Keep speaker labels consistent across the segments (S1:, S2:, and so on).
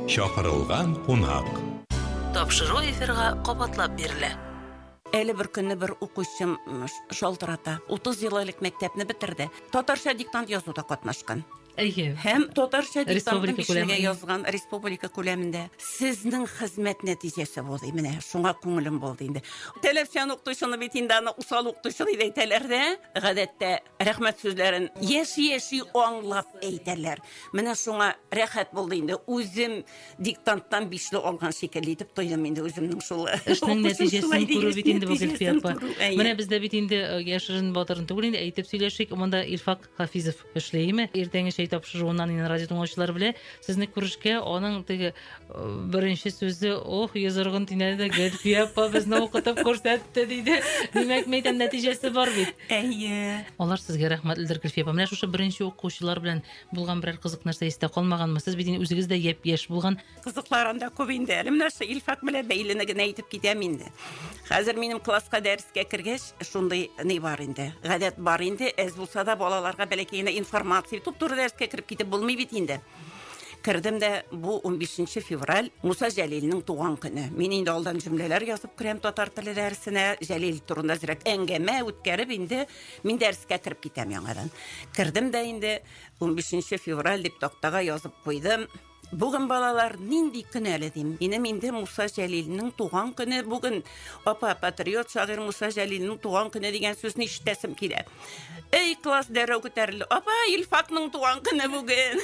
S1: Шақырылған қонақ.
S2: Тапшыру эфирға қабатлап берілі.
S3: Әлі бір күні бір оқушым шалтырата. 30 еллык мектепні бітірді. Татарша диктант язуда катнашкан. Һәм татарша диктантын кешегә язган республика күләмендә сезнең хезмәт нәтиҗәсе булды. Менә шуңа күңелем булды инде. Таләпчән укытучыны бит инде аны усал укытучы дип әйтәләр дә, гадәттә рәхмәт сүзләрен яши аңлап әйтәләр. Менә шуңа рәхәт булды инде. Үзем диктанттан 5 алган шикелле итеп тойдым инде үземнең шул.
S4: Эшнең нәтиҗәсен күрү бит инде бу гөлфия. Менә бездә бит инде яшерен батырын түгел инде әйтеп сөйләшик. Монда Илфак Хафизов эшләйме? Иртәнге тапшыруынан инде радио тыңлаучылар белә. Сезне күрешкә аның теге беренче сүзе йозыргын тинәдә гөлфия апа безне укытып күрсәтте диде. Димәк, мәйдан нәтиҗәсе бар бит. Алар сезгә рәхмәт илдер гөлфия апа. Менә шушы беренче укучылар белән булган берәр кызык нәрсә истә калмаганмы? Сез бит үзегез дә яшь булган.
S3: Кызыкларында күп инде. Менә шул Илфак белән бәйлене генә әйтеп китәм инде. Хәзер минем класска дәрескә кергәч, шундый ни бар инде. Гадәт бар инде. Әз булса да балаларга бәләкәй информация туп-туры дәрескә кіріп кетіп болмай бит инде. Кірдім дә, бұл 15 февраль Муса Жәлилнең туган көне. Мен инде алдан җөмләләр язып керәм татар теле дәресенә, Жәлил турында зирәк әңгәмә үткәреп инде мин дәрескә кіріп китәм яңадан. Кірдім дә инде 15 февраль дип тактага язып куйдым. Бүген балалар нинди көн әле дим. Минем инде Муса Жәлилнең туган көне бүген. Апа, патриот шагыйрь Муса Жәлилнең туган көне дигән сүзне ишетәсем килә. Эй, класс дәрәү күтәрелде. Апа, Илфакның туган көне бүген.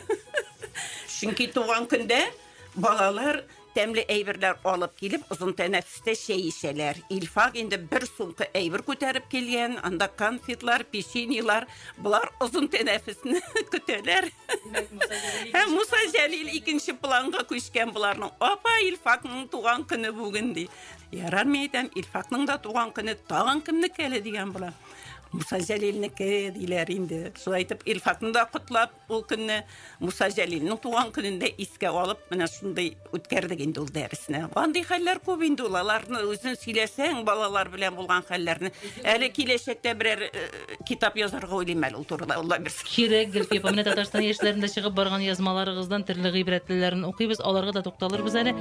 S3: Чөнки туган көндә балалар тәмле әйберләр алып килеп, узын тәнәфестә чәй ишәләр. Илфак инде бер сумка әйбер күтәреп килгән, анда конфетлар, печеньелар, булар узын тәнәфесне көтәләр. Һәм Муса Жәлил икенче планга күчкән буларның. Апа, Илфакның туган көне бүген ди. Ярар, мен әйтәм, Илфакның да туган көне тагын кемнеке әле дигән була. Муса Жәлилнеке диләр инде. Шулай итеп Илфакны да котлап, ул көнне Муса Жәлилнең туган көнендә искә алып, менә шундый үткәрдек инде ул дәресне. Андый хәлләр күп инде ул. Аларны үзен сөйләсәң, балалар белән булган хәлләрне. Әле киләчәктә берәр китап язарга уйлыйм әле ул турыда. Алла бирсен.
S4: Кирәк гөлфия апа, менә Татарстан яшьләрендә чыгып барган язмаларыгыздан төрле гыйбрәтләрен укыйбыз, аларга да тукталырбыз әле.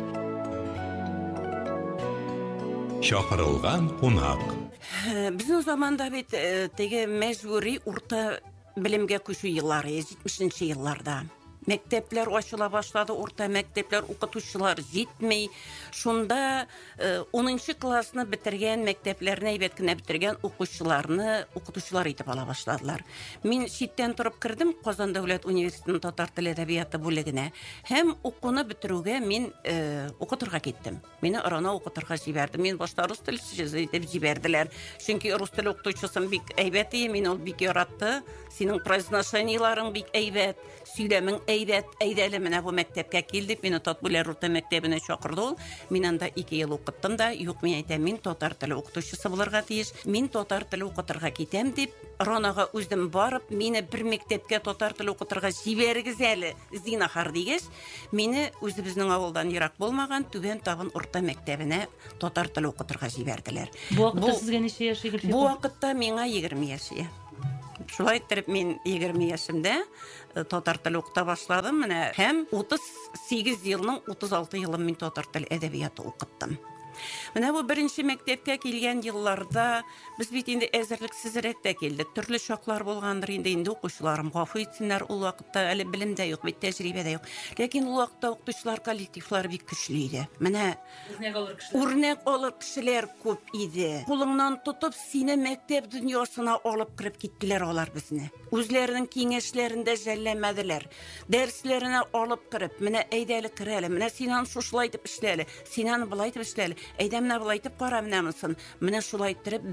S1: Шақырылған қонақ.
S3: Безнең заманда бит теге мәҗбүри урта белемгә күчү еллары 70-нче елларда. Мәктәпләр ачыла башлады, урта мәктәпләр укытучылар җитмей. Шунда 10нчы классны бетергән, мәктәпләрне әйбәт кенә бетергән укытучылар итеп ала башладылар. Мин читтән торып кирдем Казан дәүләт университетының татар теле әдәбияты бүлегенә. Һәм укуны бетерүгә мин укытырга киттем. Мине арана укытырга җибәрде. Мин башта рус теле итеп җибәрделәр. Чөнки рус теле укытучысы бик әйбәт иде, мин ул бик яратты. Синең произношениеларың бик әйбәт, сөйләмең әйбәт, әйдәле менә бу мәктәпкә килдек. Мине Татбүләр урта мәктәбенә чакырды ул. Мин анда 2 ел укыттым да, юк, мин әйтәм, мин татар теле укытучысы булырга тиеш. Мин татар теле укытырга китәм дип, Ронага үзем барып, мине бер мәктәпкә татар теле укытырга җибәрегез әле, зинахар дигәч, мине үзебезнең авылдан ерак булмаган Түбән Табын урта мәктәбенә татар теле укытырга җибәрделәр.
S4: Бу вакытта сезгә ничә яшь егет?
S3: Бу вакытта миңа 20 яшь. Шулай итеп мин 20 яшымда татар теле укыта башладым. Менә һәм 38 елның 36 елын мин татар теле әдәбияты укыттым. Менә бу беренче мәктәпкә килгән елларда без бит инде әзерлексезрәк тә килдек. Төрле шаклар булгандыр инде укучыларым гафу итсеннәр, ул вакытта әле белемдә юк, бит тәҗрибәдә юк. Ләкин ул вакытта укучылар коллективлары бик көчле иде. Менә үрнәк алыр кешеләр күп иде. Кулыңнан тотып сине мәктәп дөньясына алып кирип киттеләр алар безне. Үзләренең киңәшләрендә жәлләмәделәр. Дәресләренә алып кирип, менә әйдәле кирәле, менә синан шушылай итеп эшләле, синан булай итеп эшләле. Әйдәмне булай итеп кара менәмсен. Менә шулай итеп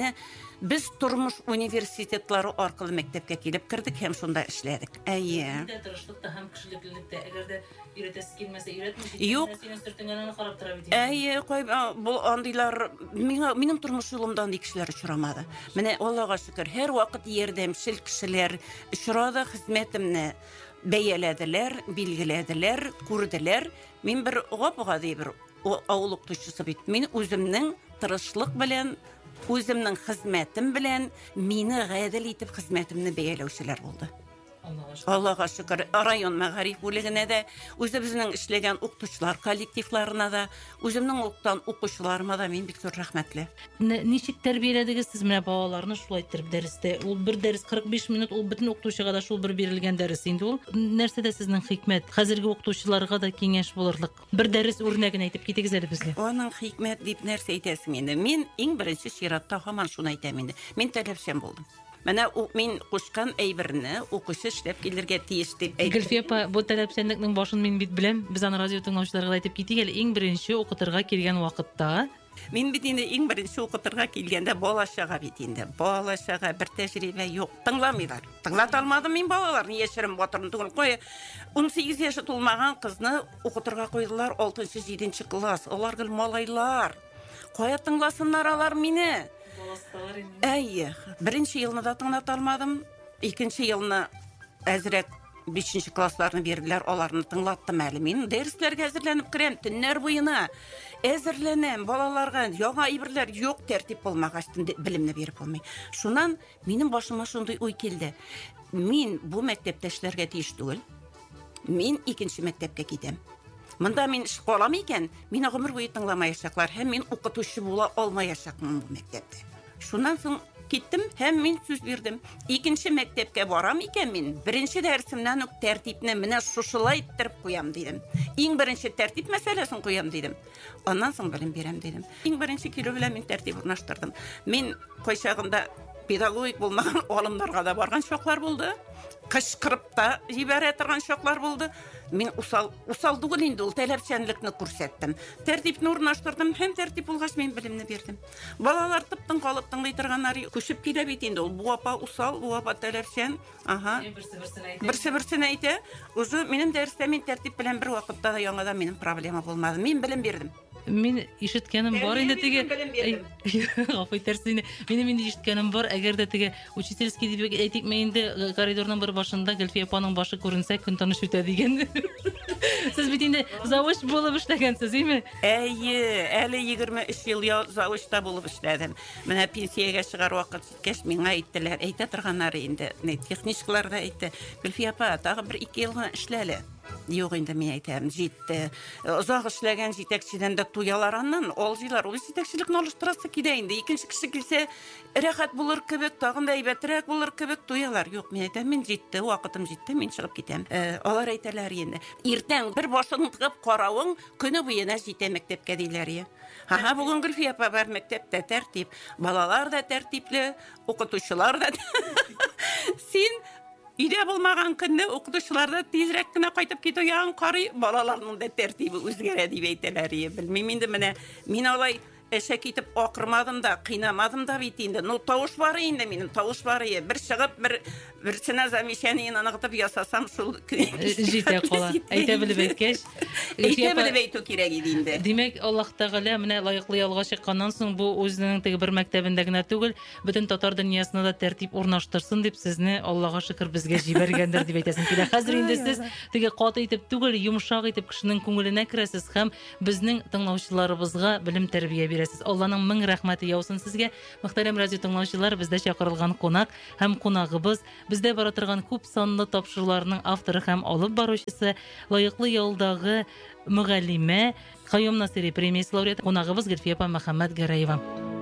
S3: без тормыш университетлары аркылы мәктәпкә килеп кирдек һәм шунда эшләдек. Әйе.
S4: Тырышлыкта һәм кешелеклелектә, әгәр дә өйрәтәсе килмәсә, өйрәтмәсә, синең сөртеңгәнне карап тора бит.
S3: Әйе, бу андыйлар минем тормыш юлымда андый кешеләр очрамады. Менә Аллага шөкер, һәр вакыт ярдәмчел кешеләр очрады, хезмәтемне бәяләделәр, билгеләделәр, күрделәр. Мин бер гап-гади бер авыл укытучысы бит. Мин үземнең тырышлык белән, үземнең хезмәтем белән мине гадел итеп хезмәтемне бәяләүчеләр булды. Аллага шөкер, район мәгариф бүлегенә дә, үзебезнең эшләгән укытучылар коллективларына да, үземнең укыткан укучыларыма да мин бик зур рәхмәтле.
S4: Ничек тәрбияләдегез сез менә балаларны шулай иттереп дәрестә? Ул бер дәрес 45 минут, ул бөтен укытучыга да шул бер бирелгән дәрес инде ул. Нәрсәдә сезнең хикмәт? Хәзерге укытучыларга да киңәш булырлык. Бер дәрес үрнәген әйтеп китегез әле безгә.
S3: Аның хикмәт дип нәрсә әйтәсең инде? Мин иң беренче чиратта һаман шуны әйтәм инде. Мин таләпчән булдым. Менә мин кушкан әйберне укучы эшләп килергә тиеш дип әйттем.
S4: Гөлфия апа, бу таләпчәнлекнең башын мин бит беләм. Без аны радио тыңлаучыларга әйтеп китик әле. Иң беренче укытырга килгән вакытта
S3: мин бит инде иң беренче укытырга килгәндә балачага бит инде. Балачага бер тәҗрибә юк. Тыңламыйлар. Тыңлата алмадым мин балаларны, яшерем батырын түгел. Кой 18 яшы тулмаган кызны укытырга куйдылар 6-7 класс. Алар гел малайлар. Кая тыңласыннар алар мине? Әйе, беренче елны да тыңлата алмадым. Икенче елны әзрәк 5 классларны бирделәр, аларны тыңлаттым әле. Мин дәресләргә әзерләнеп керәм, төннәр буена әзерләнәм. Балаларга яңа әйберләр юк, тәртип булмагач белемне биреп булмый. Шуннан минем башыма шундый уй килде. Мин бу мәктәптә эшләргә тиеш түгел. Мин икенче мәктәпкә китәм. Монда мин эш калам икән, мине гомер буе тыңламаячаклар, һәм мин укытучы була алмаячакмын бу мәктәптә. Шуннан соң киттем, һәм мин сүз бирдем. Икенче мәктәпкә барам икән мин, беренче дәресемнән үк тәртипне менә шушылай иттереп куям дидем. Иң беренче тәртип мәсьәләсен куям дидем. Аннан соң белем бирәм дидем. Иң беренче килү белән мин тәртип урнаштырдым. Мин кайчагында педагогик булмаган алымнарга да барган чаклар булды. Кышкырып та җибәрә торган чаклар булды. Мин усал түгел инде, ул таләпчәнлекне күрсәттем. Тәртипне урнаштырдым, һәм тәртип булгач мин белемне бирдем. Балалар тыптың калып тыңлый торганнар күчеп килә бит инде. Ул бу апа усал, бу апа таләпчән. Ага. Берсе-берсен әйтә. Уже минем дәрестә мин тәртип белән бер вакытта да яңадан минем проблема булмады. Мин белем бирдем.
S4: Мин ишеткәнем бар инде теге. Гафу итәрсез, минем инде ишеткәнем бар. Әгәр дә теге учительский дип әйтикме инде коридорның бер башында Гөлфия апаның башы күренсә, көн таныш үтә дигән. Сез бит инде завуч булып эшләгәнсез, име?
S3: Әйе, әле 23 ел завучта булып эшләдем. Менә пенсиягә чыгар вакыт җиткәч миңа әйттеләр, әйтә торганнар инде. Техничклар да әйтте. Гөлфия апа, тагы бер 2 елга эшләле. Юк инде мин әйтәм, җитте. Озак эшләгән җитәкчедән дә туялар аннан, алҗыйлар. Ул җитәкчелекне алыштырасы килә инде. Икенче кеше килсә, рәхәт булыр кебек, тагын да әйбәтрәк булыр кебек туялар. Юк, мин әйтәм, мин җитте, вакытым җитте, мин чыгып китәм. Алар әйтәләр инде. Иртән бер башын тыгып каравың, көне буена җитә мәктәпкә диләр. Ха, бүген Гөлфия апа бар мәктәптә тәртип, балалар да тәртипле, укытучылар да. Син Өйдә булмаган көнне укытучылар да тизрәк кенә кайтып китү ягын карый, балаларның да тәртибе үзгәрә дип әйтәләр. Белмим инде менә мин алай эшә китеп акырмадым да, кыйнамадым да бит инде. Ну тавыш бар инде минем, тавыш бар. Бер чыгып берсенә замечание ныгытып ясасам шул
S4: җитә кала. Әйтә белеп әйткәч,
S3: әйтә белеп әйтү кирәк иде инде.
S4: Димәк, Аллаһ Тәгалә менә лаеклы ялга чыкканнан соң бу үзенең теге бер мәктәбендә генә түгел, бөтен татар дөньясына да тәртип урнаштырсын дип сезне Аллаһка шөкер безгә җибәргәндер дип әйтәсем килә. Хәзер инде сез теге каты итеп түгел, йомшак итеп кешенең күңеленә керәсез һәм безнең тыңлаучыларыбызга белем тәрбия бирәсез. Алланың мең рәхмәте яусын сезгә. Мөхтәрәм радио тыңлаучылар, бездә чакырылган кунак һәм кунагыбыз, бездә бара торган күп санлы тапшыруларның авторы һәм алып баручысы, лаеклы ялдагы мөгаллимә, Каюм Насыйри премиясе лауреаты кунагыбыз Гөлфия апа Мөхәммәд Гәрәева.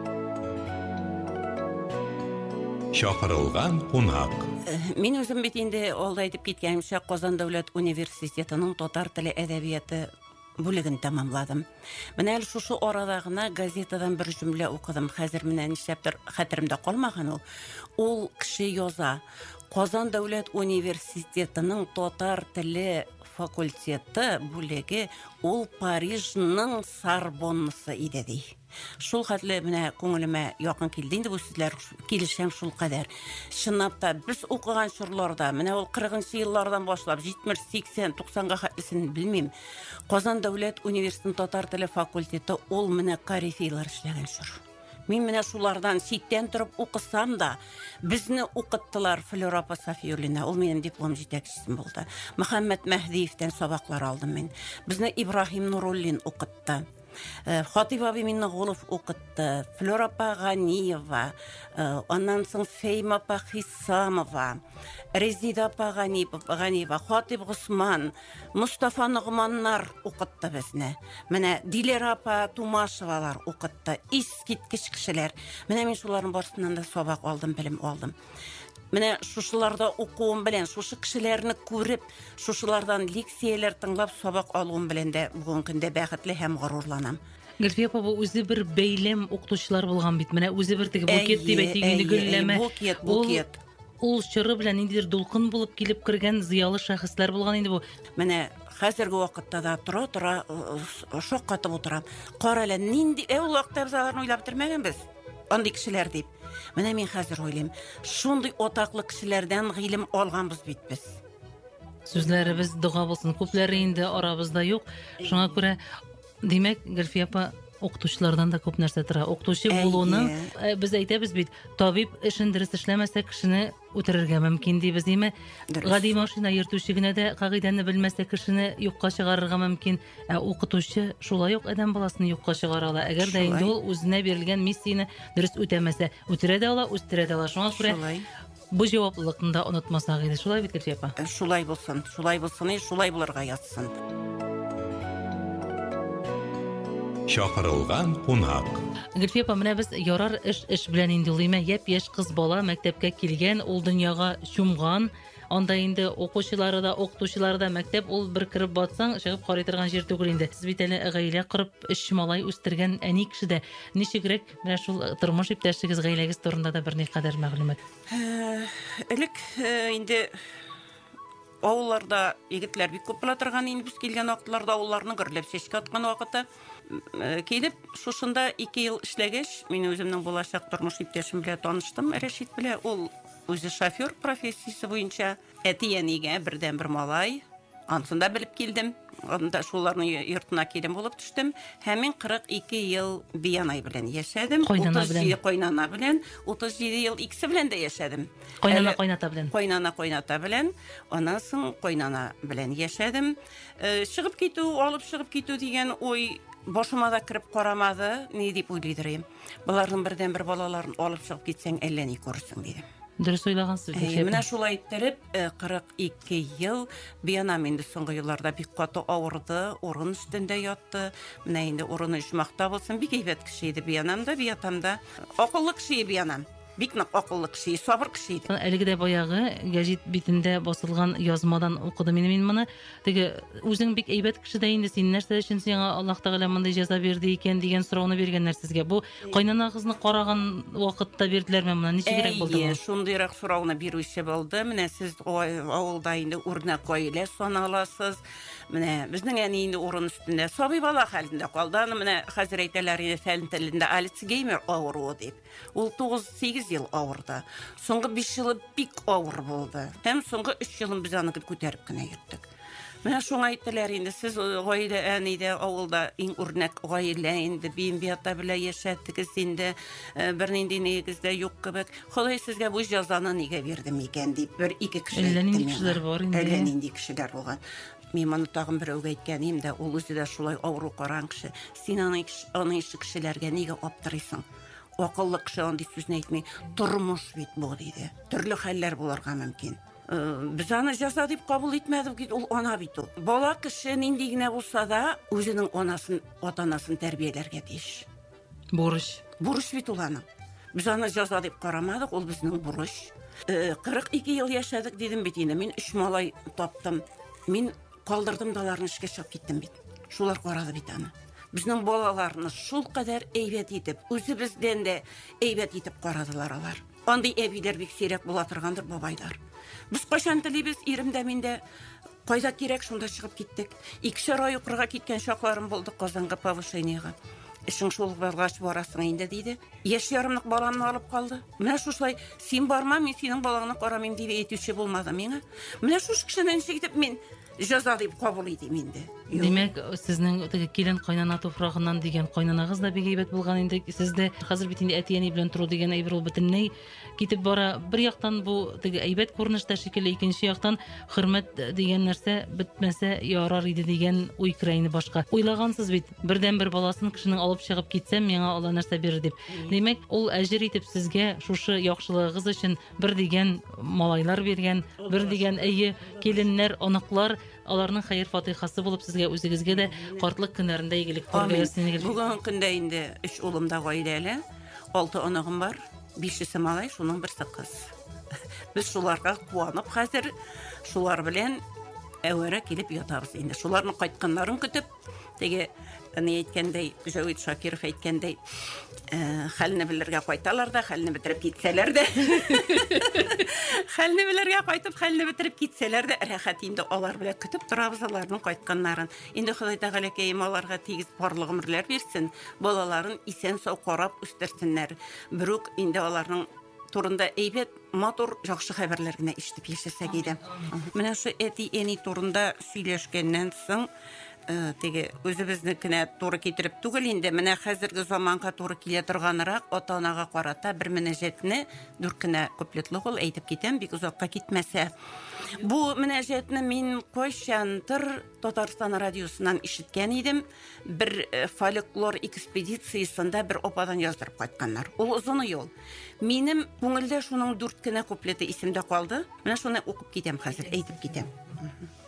S1: Чакырылган кунак.
S3: Мин үзем бит инде алда әйтеп киткәнемчә Казан дәүләт университетының татар теле әдәбияты бүлеген тәмамладым. Менә әле шушы арада гына газетадан бер җөмлә укыдым. Хәзер менә нишләптер хәтеремдә калмаган ул. Ул кеше яза. Казан дәүләт университетының татар теле факультеты бүлеге ул Парижның Сорбоннасы иде ди. Шул хәтле менә күңелемә якын килде инде бу сүзләр, килешәм шул кадәр. Чынлап та без укыган чорларда, менә ул 40-нчы еллардан башлап 70, 80, 90га хәтлесен белмим. Казан дәүләт университетының татар теле факультеты ул менә корифейлар эшләгән чор. Мин менә шулардан читтән торып укысам да, безне укыттылар Флора Сафиуллина, ул минем диплом җитәкчесем булды. Мөхәммәд Мәһдиевтән сабаклар алдым мин. Безне Ибраһим Нуруллин укытты. Хатип абый мине Голов укытты, Флора апа Ганиева, аннан соң Фейма апа Хисамова, Резида апа Ганиева, Хатип Госман, Мустафа Нугманнар укытты безне. Менә Дилера апа Тумашевалар укытты, искиткеч кешеләр. Менә мин шуларның барысыннан да сабак алдым, белем алдым. Менә шушыларда укуым белән, шушы кешеләрне күреп, шушылардан лекцияләр тыңлап сабак алуым белән дә бүгенге көндә бәхетле һәм горурланам.
S4: Гөлфия апа, бу үзе бер бәйләм укытучылар булган бит. Менә үзе бер теге букет дип әйтегәнде гөлләмә.
S3: Букет.
S4: Ул чыры белән ниндидер дулкын булып килеп кергән зыялы шәхесләр булган инде бу.
S3: Менә хәзерге вакытта да тора шок катып утырам. Кара әле нинди ул вакытта без аларны уйлап бетермәгәнбез. Андый кешеләр дип. Менә мин хәзер уйлыйм, шундый атаклы кешеләрдән гыйлем алганбыз бит без.
S4: Сүзләребез дуга булсын. Күпләре инде арабызда юк. Шуңа күрә димәк, Гөлфия апа укытучылардан да күп нәрсә тора. Укытучы булуның без әйтәбез бит, табиб эшен дөрес эшләмәсә кешене үтерергә мөмкин дибез, диме? Гади машина йөртүче генә дә кагыйдәне белмәсә кешене юкка чыгарырга мөмкин. Укытучы шулай ук адәм баласын юкка чыгара ала. Әгәр дә инде ул үзенә берилгән миссияне дөрес үтәмәсә, үтерә дә ала, үстерә дә ала. Шуңа күрә бу җаваплылыкны да онытмасак иде. Шулай бит, Гөлфия апа?
S3: Шулай булсын, шулай булырга язсын.
S1: Чакырылган кунак.
S4: Гөлфия апа, менә без ярар эш белән инде улыйма, япь-яшь кыз бала мәктәпкә килгән, ул дөньяга чумган. Анда инде укучылары да, укытучылары да, мәктәп ул бер кирип батсаң, чыгып карый торган җир түгел инде. Сез бит әле гаилә корып, 3 малай үстергән әни кеше дә. Ничегрәк менә шул тормыш иптәшлегез, гаиләгез турында да берникадәр мәгълүмат?
S3: Элек инде авылларда егетләр бик күп була торган, инде без килгән вакытларда авылларны гөрләп чәчкә аткан вакытта килеп, шушында 2 ел эшләгәч, мин үземнең булачак тормыш иптәшем белән таныштым. Рәшит белән, ул үзе шофер профессиясе буенча, әти-әнигә бердән-бер малай. Ансында белеп килдем. Анда шуларның йортына килем булып төштем. Һәм мин 42 ел Биянай белән яшәдем. 37 кайнана белән, 37 ел икесе белән дә яшәдем. Кайнана-кайната белән. Аннан соң кайнана белән яшәдем. Чыгып китү, алып чыгып китү дигән ой башыма да кирип карамады. Ни дип уйлыйдыр? Буларның бердән-бер балаларын алып чыгып китсәң, әллә ни күрсең диде.
S4: Дөрес уйлагансыз.
S3: Менә шулай иттереп 42 ел Биянам инде соңгы елларда бик каты авырды, урын өстендә ятты. Менә инде урыны ичмакта булсын, бик әйбәт кеше иде Биянам да, Биятамда. Акыллы кеше Биянам. Бик нык акыллы кеше, сабыр кеше иде.
S4: Әлеге дә баягы гәҗит битендә басылган язмадан укыдым мин моны. Теге үзең бик әйбәт кеше дә инде, син нәрсә өчен сиңа Аллаһ Тәгалә мондай җәза бирде икән дигән сорауны биргәннәр сезгә. Бу кайнанагызны караган вакытта бирделәрме моны? Ничегрәк булды бу?
S3: Шундыйрак сорауны бирүче булды. Менә сез авылда инде үрнәк гаилә саналасыз. Менә безнең әни инде урын өстендә сабый бала хәлендә калды. Менә хәзер әйтәләр инде фән телендә Альцгеймер авыруы дип. Ул 9-8 ел авырды. Соңгы 5 елы бик авыр булды. Һәм соңгы 3 елын без аны күтәреп кенә йөрттек. Менә шуңа әйттеләр инде, сез гаилә әнидә авылда иң үрнәк гаилә инде, Бията белән яшәдегез инде, бернинди нигездә юк кебек. Ходай сезгә бу җәзаны нигә бирде микән дип бер-ике кеше әйтте.
S4: Әллә нинди кешеләр бар инде.
S3: Әллә нинди кешеләр булган. Мин моны тагын берәүгә әйткәнем дә, ул үзе дә шулай авыру каран кеше. Син аны кешеләргә нигә аптырыйсың? Акыллы кеше андый сүзне әйтми, тормыш бит бу диде. Төрле хәлләр булырга мөмкин. Без аны җәза дип кабул итмәдек, ул ана бит ул. Бала кеше нинди генә булса да, үзенең анасын, ата-анасын тәрбияләргә тиеш. Бурыч бит ул аны. Без аны җәза дип карамадык, ул безнең бурыч. 42 ел яшәдек дидем бит инде. Мин 3 малай таптым. Мин калдырдым даларны эшкә чыгып киттем бит. Шулар карады бит аны. Безнең балаларны шул кадәр әйбәт итеп, үзебездән дә әйбәт итеп карадылар алар. Андый әбиләр бик сирәк була торгандыр, бабайлар. Без кайчан телибез, иремдә миндә кайда кирәк шунда чыгып киттек. 2 ай укырга киткән чакларым булды Казанга повышениягә. Эшең шул баргач барасың инде диде. Яшь ярымлык баламны алып калды. Менә шулай, син барма, мин синең балаңны карамыйм дип әйтүче булмады миңа. Менә шушы кешенән чигеп мин җәза дип кабул итим инде.
S4: Демәк, сезнең теге килен кайнана туфрагыннан дигән кайнанагыз да бик әйбәт булган инде. Сездә хәзер бит инде әти-әни белән туру дигән әйбер ул бөтенләй китеп бара. Бер яктан бу теге әйбәт күренештә шикелле, икенче яктан хөрмәт дигән нәрсә бетмәсә ярар иде дигән уй крайны башка. Уйлагансыз бит, бердән-бер баласын кешенең алып чыгып китсәм, миңа Алла нәрсә бирер дип. Демәк, ул әҗер итеп сезгә шушы яхшылыгыгыз өчен бер дигән малайлар биргән, бер дигән киленнәр, оныклар, аларның хәер фатихасы булып сезгә үзегезгә дә картлык көннәрендә игелек күргәсен.
S3: Бүген көндә инде 3 улым да гаиләле, 6 оныгым бар, 5 малай, шуның берсе кыз. Без шуларга куанып хәзер шулар белән әвәрә килеп ятабыз инде. Шуларның кайтканнарын көтеп, теге ни әйткәндәй, Җавид Шакиров әйткәндәй, хәлне белергә кайталар да, хәлне бетереп китсәләр дә. Хәлне белергә кайтып, хәлне бетереп китсәләр дә, рәхәт инде алар белән көтеп торабыз аларның кайтканнарын. Инде Ходай Тәгалә кәем аларга тигез барлык гомерләр бирсен, балаларын исән сау карап үстерсеннәр. Бүрук инде аларның турында әйбәт, матур, яхшы хәбәрләр генә ишетеп яшәсәк иде. Менә шу әти-әни турында сөйләшкәннән соң, теге үзебезнекенә туры китереп түгел инде, менә хәзерге заманга туры килә торганрак ата-анага карата бер мөнәҗәтне дүрт кенә куплетлык ул әйтеп китәм, бик узакка китмәсә. Бу мөнәҗәтне мин кайчандыр Татарстан радиосыннан ишеткән идем. Бер фольклор экспедициясендә бер опадан яздырып кайтканнар. Ул озын юл. Минем күңелдә шуның дүрт кенә куплеты исемдә калды. Менә шуны укып китәм хәзер, әйтеп китәм.